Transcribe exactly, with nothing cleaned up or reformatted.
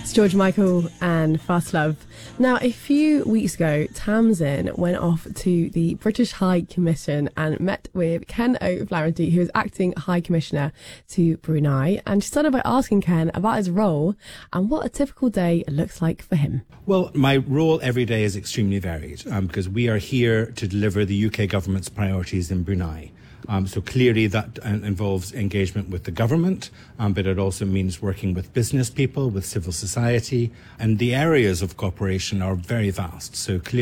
It's George Michael and Fast Love. Now, a few weeks ago, Tamsin went off to the British High Commission and met with Ken O'Flaherty, who is acting High Commissioner to Brunei. And she started by asking Ken about his role and what a typical day looks like for him. Well, my role every day is extremely varied um, because we are here to deliver the U K government's priorities in Brunei. Um, so clearly that uh, involves engagement with the government, um, but it also means working with business people, with civil society, and the areas of cooperation are very vast. So clearly